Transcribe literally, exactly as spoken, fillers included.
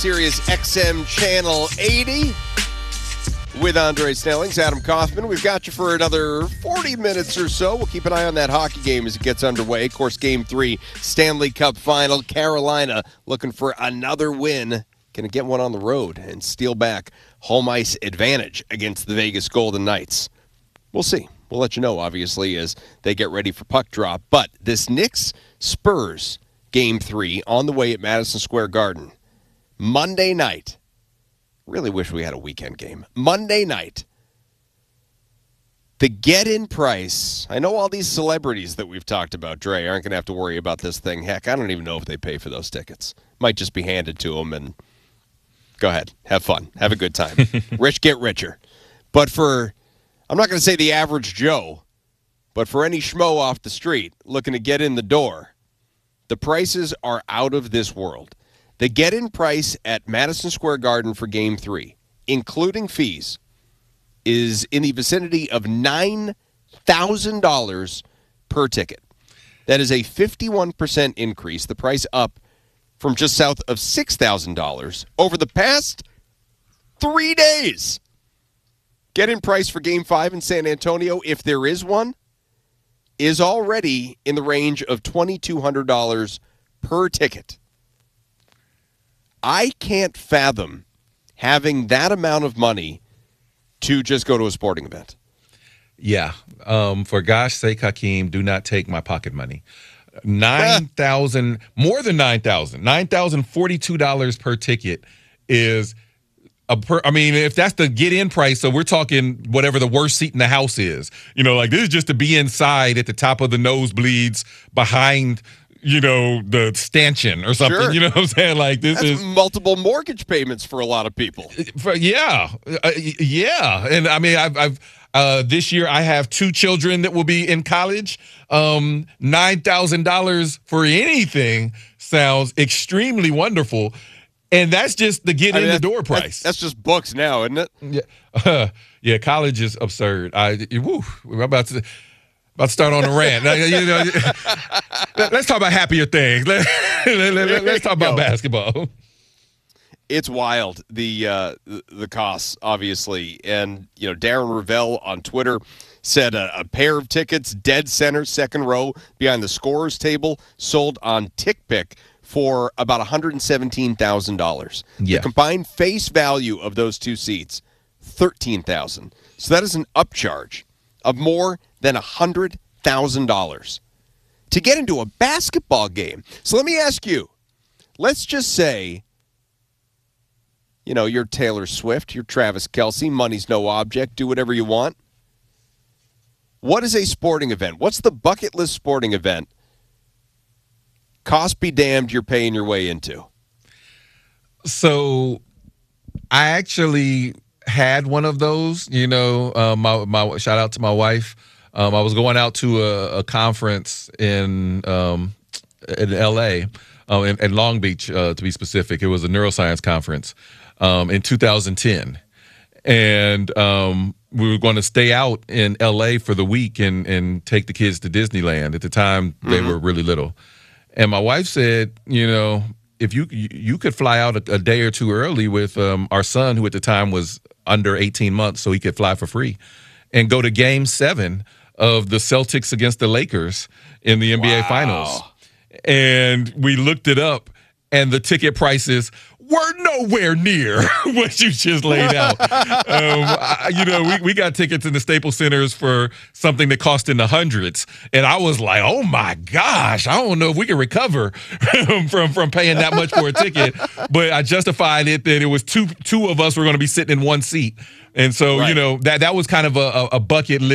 Sirius X M Channel eighty with Andre Snellings, Adam Kaufman. We've got you for another forty minutes or so. We'll keep an eye on that hockey game as it gets underway. Of course, Game three, Stanley Cup Final. Carolina looking for another win. Going to get one on the road and steal back home ice advantage against the Vegas Golden Knights. We'll see. We'll let you know, obviously, as they get ready for puck drop. But this Knicks-Spurs Game three on the way at Madison Square Garden. Monday night. Really wish we had a weekend game. Monday night. The get-in price. I know all these celebrities that we've talked about, Dre, aren't going to have to worry about this thing. Heck, I don't even know if they pay for those tickets. Might just be handed to them and go ahead. Have fun. Have a good time. Rich get richer. But for, I'm not going to say the average Joe, but for any schmo off the street looking to get in the door, the prices are out of this world. The get-in price at Madison Square Garden for Game three, including fees, is in the vicinity of nine thousand dollars per ticket. That is a fifty-one percent increase, the price up from just south of six thousand dollars over the past three days. Get-in price for Game five in San Antonio, if there is one, is already in the range of two thousand two hundred dollars per ticket. I can't fathom having that amount of money to just go to a sporting event. Yeah. Um, for gosh sake, Hakeem, do not take my pocket money. nine thousand dollars, more than nine thousand dollars, nine thousand forty-two dollars per ticket is a per, I mean, if that's the get-in price, so we're talking whatever the worst seat in the house is. You know, like this is just to be inside at the top of the nosebleeds behind, you know, the stanchion or something. Sure. You know what I'm saying? Like this That's is multiple mortgage payments for a lot of people. For, yeah, uh, yeah, and I mean, I've, I've uh, this year I have two children that will be in college. Um, Nine thousand dollars for anything sounds extremely wonderful, and that's just the get I mean, in the door price. That's, that's just books now, isn't it? Yeah, uh, yeah. College is absurd. I woo, we're about to. About to start on a rant. You know, let's talk about happier things. Let, let, let's talk about basketball. It's wild, the uh, the costs, obviously. And, you know, Darren Ravel on Twitter said a, a pair of tickets, dead center, second row, behind the scorer's table, sold on TickPick for about one hundred seventeen thousand dollars. Yeah. The combined face value of those two seats, thirteen thousand dollars. So that is an upcharge of more than one hundred thousand dollars to get into a basketball game. So let me ask you, let's just say, you know, you're Taylor Swift, you're Travis Kelce, money's no object, do whatever you want. What is a sporting event? What's the bucket list sporting event? Cost be damned, you're paying your way into. So I actually had one of those, you know, uh, my, my shout out to my wife. Um, I was going out to a, a conference in um, in L A, uh, in, in Long Beach, uh, to be specific. It was a neuroscience conference um, in two thousand ten. And um, we were going to stay out in L A for the week and, and take the kids to Disneyland. At the time, they mm-hmm. were really little. And my wife said, you know, if you you could fly out a, a day or two early with um, our son, who at the time was under eighteen months, so he could fly for free, and go to Game seven of the Celtics against the Lakers in the N B A wow. Finals. And we looked it up, and the ticket prices were nowhere near what you just laid out. um, I, you know, we, we got tickets in the Staples Centers for something that cost in the hundreds. And I was like, oh, my gosh, I don't know if we can recover from, from paying that much for a ticket. But I justified it that it was two two of us were going to be sitting in one seat. And so, right. you know, that, that was kind of a, a bucket list.